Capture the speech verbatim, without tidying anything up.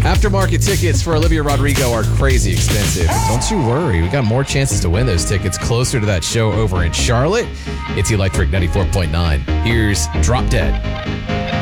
Aftermarket tickets for Olivia Rodrigo are crazy expensive. Don't you worry, we got more chances to win those tickets closer to that show over in Charlotte. It's Electric ninety-four point nine. Here's Drop Dead.